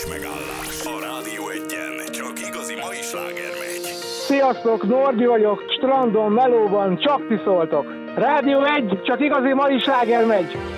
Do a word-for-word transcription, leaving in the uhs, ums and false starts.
nincs megállás. A Rádió Egyen csak igazi mai sláger megy. Sziasztok, Norbi vagyok, strandon, melóban, csak ti szóltok. Rádió egy, csak igazi mai sláger megy.